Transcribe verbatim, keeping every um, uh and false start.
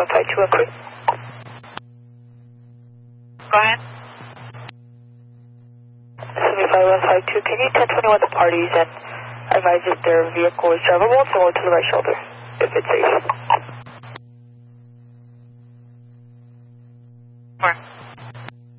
one five two and three. Go ahead. seventy-five one five two, can you ten twenty-one the parties and advise if their vehicle is drivable to go to the right shoulder, if it's safe?